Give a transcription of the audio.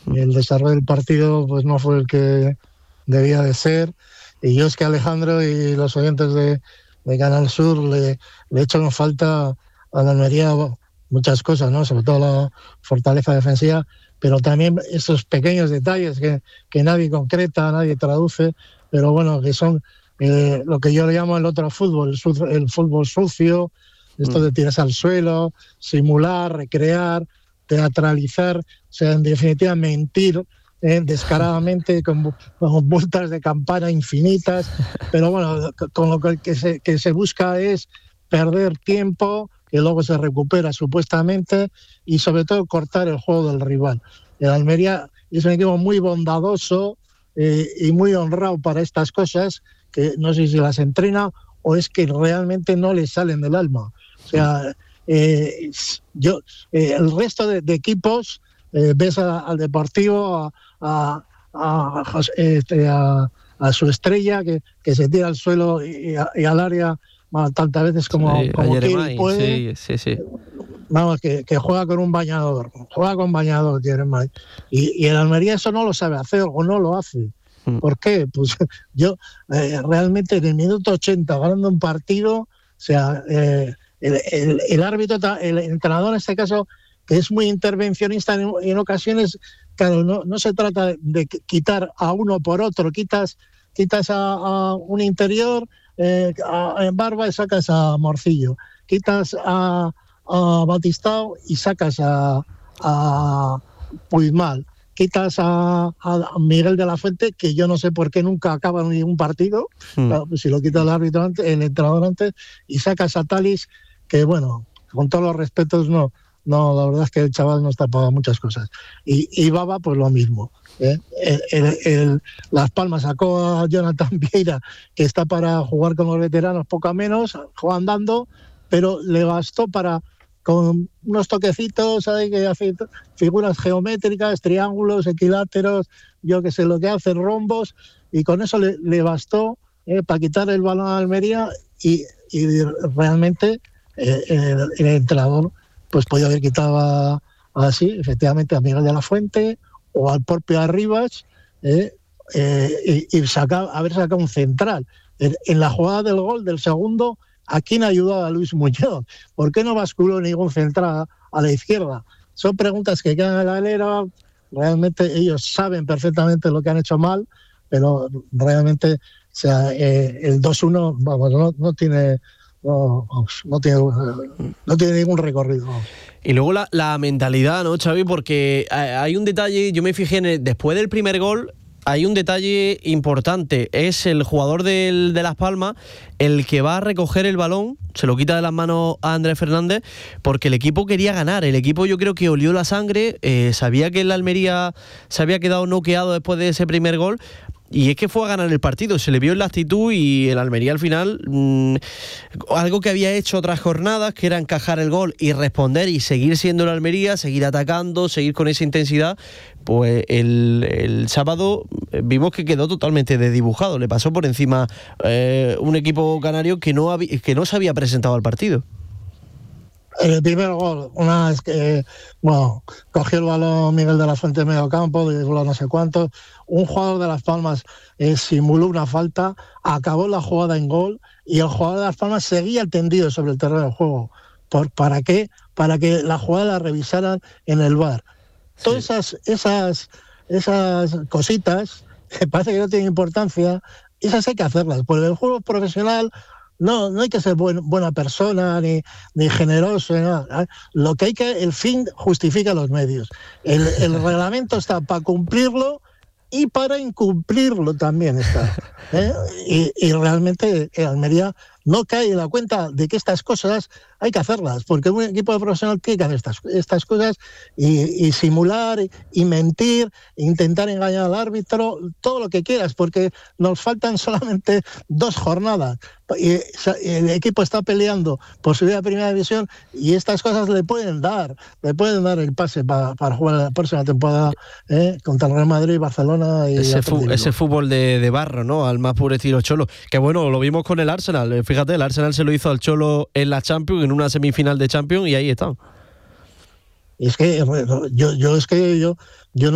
El desarrollo del partido pues no fue el que debía de ser. Y yo es que Alejandro y los oyentes de Canal Sur le echan en falta a la Almería muchas cosas, ¿no? Sobre todo la fortaleza defensiva, pero también esos pequeños detalles que nadie concreta, nadie traduce, pero bueno, que son lo que yo le llamo el otro fútbol, el fútbol sucio, esto de tirarse al suelo, simular, recrear, teatralizar, o sea, en definitiva mentir descaradamente con multas de campana infinitas, pero bueno, con lo que se busca es perder tiempo, que luego se recupera supuestamente, y sobre todo cortar el juego del rival. El Almería es un equipo muy bondadoso y muy honrado para estas cosas, que no sé si las entrena o es que realmente no le salen del alma. O sea, el resto de equipos, ves al Deportivo, a su estrella que se tira al suelo y al área tantas veces como quiere y puede. Sí. Vamos, que juega con un bañador, Jeremai. Y el Almería eso no lo sabe hacer o no lo hace. ¿Por qué? Pues yo realmente en el minuto 80 ganando un partido, o sea, el árbitro, el entrenador en este caso, que es muy intervencionista en ocasiones, claro, no se trata de quitar a uno por otro, quitas a un interior en Barba y sacas a Morcillo, quitas a Batistao y sacas a Puigmal, quitas a Miguel de la Fuente, que yo no sé por qué nunca acaba en ningún partido, pues si lo quita el árbitro antes, el entrenador antes, y sacas a Talis, que bueno, con todos los respetos, no, la verdad es que el chaval no está para muchas cosas. Y Baba, pues lo mismo. Las Palmas sacó a Jonathan Vieira, que está para jugar con los veteranos, poco a menos, juega andando, pero le bastó para, con unos toquecitos, ¿sabes? Que hace figuras geométricas, triángulos, equiláteros, yo que sé lo que hace, rombos, y con eso le bastó para quitar el balón a Almería y realmente el entrenador pues podía haber quitado así, efectivamente, a Miguel de la Fuente o al propio Arribas y haber sacado un central. En la jugada del gol del segundo, ¿a quién ayudaba a Luis Muñoz? ¿Por qué no basculó ningún central a la izquierda? Son preguntas que quedan en la galera. Realmente ellos saben perfectamente lo que han hecho mal, pero realmente, o sea, el 2-1 vamos, no tiene ningún recorrido. Y luego la mentalidad, ¿no, Xavi? Porque hay un detalle, yo me fijé después del primer gol, hay un detalle importante, es el jugador de Las Palmas el que va a recoger el balón, se lo quita de las manos a Andrés Fernández, porque el equipo quería ganar, el equipo yo creo que olió la sangre, sabía que el Almería se había quedado noqueado después de ese primer gol, y es que fue a ganar el partido, se le vio en la actitud, y el Almería al final, algo que había hecho otras jornadas, que era encajar el gol y responder y seguir siendo el Almería, seguir atacando, seguir con esa intensidad, pues el sábado vimos que quedó totalmente desdibujado, le pasó por encima un equipo canario que no se había presentado al partido. El primer gol, una vez que cogió el balón Miguel de la Fuente en medio campo, no sé cuánto, un jugador de Las Palmas simuló una falta, acabó la jugada en gol y el jugador de Las Palmas seguía tendido sobre el terreno de juego. ¿Para qué? Para que la jugada la revisaran en el VAR. Sí. Todas esas cositas que parece que no tienen importancia, esas hay que hacerlas, porque el juego profesional no hay que ser buena persona ni generoso, nada. Lo que hay que, el fin justifica los medios. El reglamento está para cumplirlo y para incumplirlo también está. Y realmente Almería no cae en la cuenta de que estas cosas hay que hacerlas, porque un equipo de profesional tiene que hacer estas cosas y simular y mentir, intentar engañar al árbitro, todo lo que quieras, porque nos faltan solamente 2 jornadas. Y el equipo está peleando por subir a Primera División y estas cosas le pueden dar el pase para jugar la próxima temporada contra el Real Madrid, Barcelona y ese fútbol de barro, ¿no? Al más puro estilo Cholo, que bueno, lo vimos con el Arsenal. Fíjate, el Arsenal se lo hizo al Cholo en la Champions, en una semifinal de Champions, y ahí están. Y es que yo